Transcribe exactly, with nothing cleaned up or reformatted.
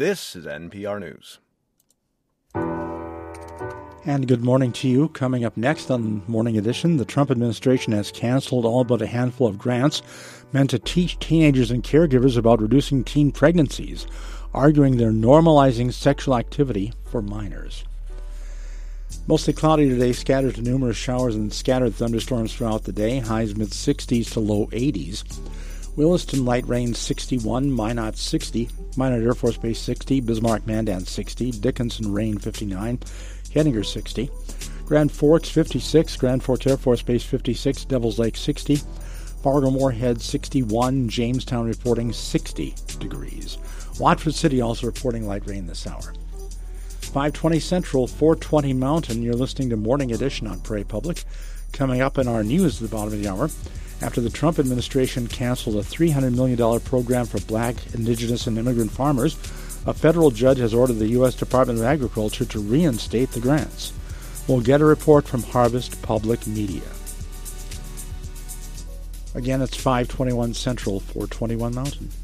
This is N P R News. And good morning to you. Coming up next on Morning Edition, the Trump administration has canceled all but a handful of grants meant to teach teenagers and caregivers about reducing teen pregnancies, arguing they're normalizing sexual activity for minors. Mostly cloudy today, scattered to numerous showers and scattered thunderstorms throughout the day, highs mid-sixties to low eighties. Williston light rain sixty-one, Minot sixty, Minot Air Force Base sixty, Bismarck Mandan sixty, Dickinson rain fifty-nine, Henninger sixty, Grand Forks fifty-six, Grand Forks Air Force Base fifty-six, Devils Lake sixty, Fargo Moorhead sixty-one, Jamestown reporting sixty degrees. Watford City also reporting light rain this hour. five twenty Central, four twenty Mountain. You're listening to Morning Edition on Prairie Public. Coming up in our news at the bottom of the hour, after the Trump administration canceled a three hundred million dollars program for black, indigenous, and immigrant farmers, a federal judge has ordered the U S Department of Agriculture to reinstate the grants. We'll get a report from Harvest Public Media. Again, it's five twenty-one Central, four twenty-one Mountain.